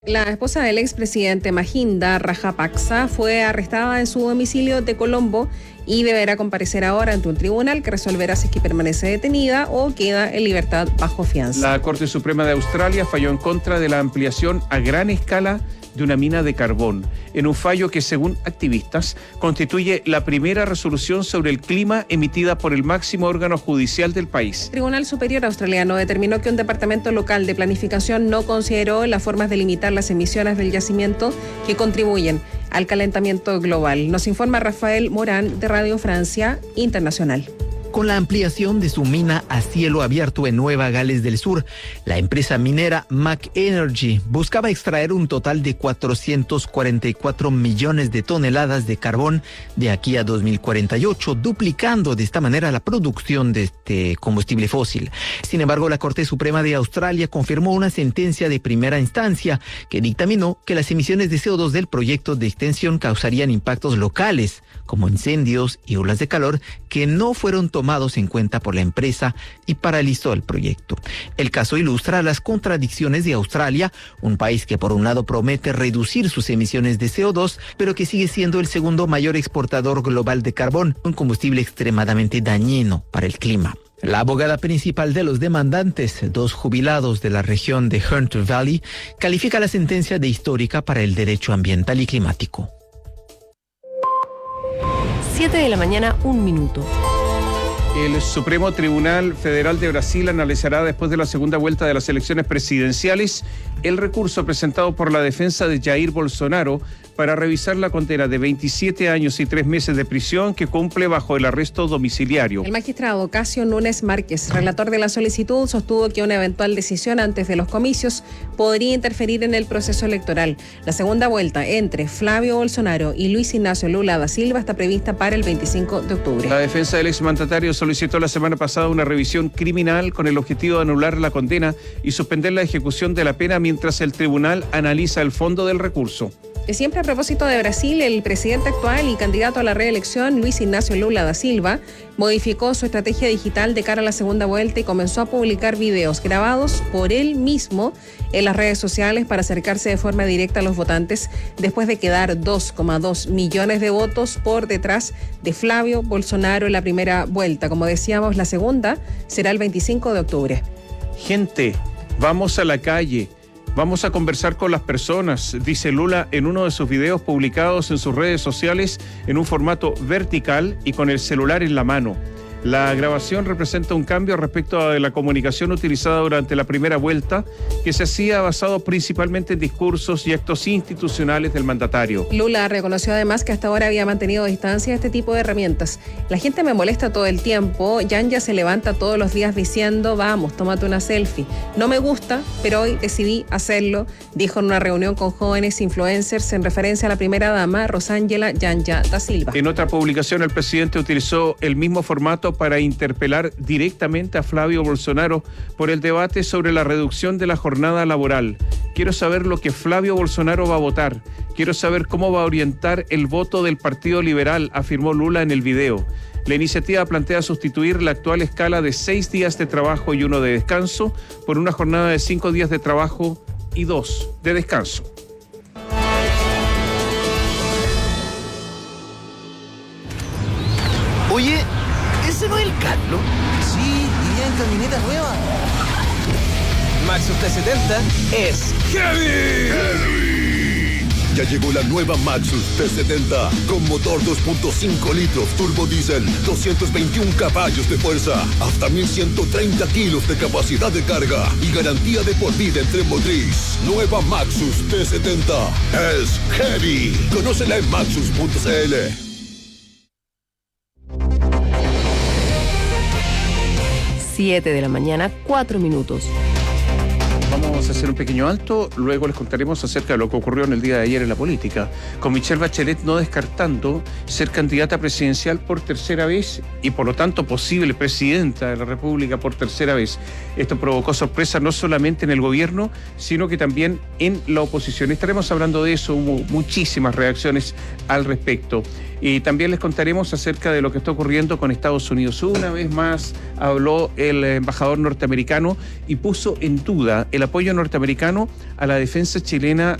La esposa del expresidente Mahinda Rajapaksa fue arrestada en su domicilio de Colombo y deberá comparecer ahora ante un tribunal que resolverá si es que permanece detenida o queda en libertad bajo fianza. La Corte Suprema de Australia falló en contra de la ampliación a gran escala de una mina de carbón, en un fallo que, según activistas, constituye la primera resolución sobre el clima emitida por el máximo órgano judicial del país. El Tribunal Superior Australiano determinó que un departamento local de planificación no consideró las formas de limitar las emisiones del yacimiento que contribuyen al calentamiento global. Nos informa Rafael Morán de Radio Francia Internacional. Con la ampliación de su mina a cielo abierto en Nueva Gales del Sur, la empresa minera Mac Energy buscaba extraer un total de 444 millones de toneladas de carbón de aquí a 2048, duplicando de esta manera la producción de este combustible fósil. Sin embargo, la Corte Suprema de Australia confirmó una sentencia de primera instancia que dictaminó que las emisiones de CO2 del proyecto de extensión causarían impactos locales, como incendios y olas de calor, que no fueron tomados en cuenta por la empresa y paralizó el proyecto. El caso ilustra las contradicciones de Australia, un país que por un lado promete reducir sus emisiones de CO2, pero que sigue siendo el segundo mayor exportador global de carbón, un combustible extremadamente dañino para el clima. La abogada principal de los demandantes, dos jubilados de la región de Hunter Valley, califica la sentencia de histórica para el derecho ambiental y climático. 7 de la mañana, 1 minuto. El Supremo Tribunal Federal de Brasil analizará después de la segunda vuelta de las elecciones presidenciales el recurso presentado por la defensa de Jair Bolsonaro para revisar la condena de 27 años y 3 meses de prisión que cumple bajo el arresto domiciliario. El magistrado Casio Núñez Márquez, relator de la solicitud, sostuvo que una eventual decisión antes de los comicios podría interferir en el proceso electoral. La segunda vuelta entre Flavio Bolsonaro y Luis Ignacio Lula da Silva está prevista para el 25 de octubre. La defensa del exmandatario solicitó la semana pasada una revisión criminal con el objetivo de anular la condena y suspender la ejecución de la pena mientras el tribunal analiza el fondo del recurso. Siempre a propósito de Brasil, el presidente actual y candidato a la reelección, Luis Ignacio Lula da Silva, modificó su estrategia digital de cara a la segunda vuelta y comenzó a publicar videos grabados por él mismo en las redes sociales para acercarse de forma directa a los votantes después de quedar 2,2 millones de votos por detrás de Flavio Bolsonaro en la primera vuelta. Como decíamos, la segunda será el 25 de octubre. Gente, vamos a la calle. Vamos a conversar con las personas, dice Lula en uno de sus videos publicados en sus redes sociales en un formato vertical y con el celular en la mano. La grabación representa un cambio respecto a la comunicación utilizada durante la primera vuelta, que se hacía basado principalmente en discursos y actos institucionales del mandatario. Lula reconoció además que hasta ahora había mantenido distancia de este tipo de herramientas. La gente me molesta todo el tiempo. Yanya se levanta todos los días diciendo, vamos, tómate una selfie. No me gusta, pero hoy decidí hacerlo, dijo en una reunión con jóvenes influencers en referencia a la primera dama, Rosángela Yanya da Silva. En otra publicación, el presidente utilizó el mismo formato para interpelar directamente a Flavio Bolsonaro por el debate sobre la reducción de la jornada laboral. Quiero saber lo que Flavio Bolsonaro va a votar. Quiero saber cómo va a orientar el voto del Partido Liberal, afirmó Lula en el video. La iniciativa plantea sustituir la actual escala de 6 días de trabajo y 1 de descanso por una jornada de 5 días de trabajo y 2 de descanso. Oye, ¿ese no es el Carlos? Sí, iría en camioneta nueva. Maxus T70 es ¡Heavy! Ya llegó la nueva Maxus T70 con motor 2.5 litros turbo diésel, 221 caballos de fuerza, hasta 1130 kilos de capacidad de carga y garantía de por vida en tren motriz. Nueva Maxus T70 es Heavy. Conócela en maxus.cl. 7 de la mañana, 4 minutos. Vamos a hacer un pequeño alto, luego les contaremos acerca de lo que ocurrió en el día de ayer en la política, con Michelle Bachelet no descartando ser candidata presidencial por tercera vez y por lo tanto posible presidenta de la República por tercera vez. Esto provocó sorpresa no solamente en el gobierno, sino que también en la oposición. Estaremos hablando de eso, hubo muchísimas reacciones al respecto. Y también les contaremos acerca de lo que está ocurriendo con Estados Unidos. Una vez más habló el embajador norteamericano y puso en duda el apoyo norteamericano a la defensa chilena